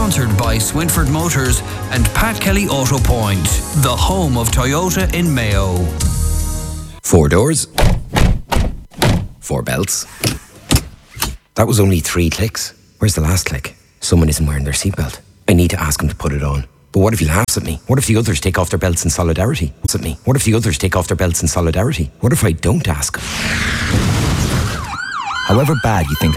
Sponsored by Swinford Motors and Pat Kelly Auto Point, the home of Toyota in Mayo. 4 doors. 4 belts. That was only 3 clicks. Where's the last click? Someone isn't wearing their seatbelt. I need to ask him to put it on. But what if he laughs at me? What if the others take off their belts in solidarity? What's at me? What if the others take off their belts in solidarity? What if I don't ask him? However bad you think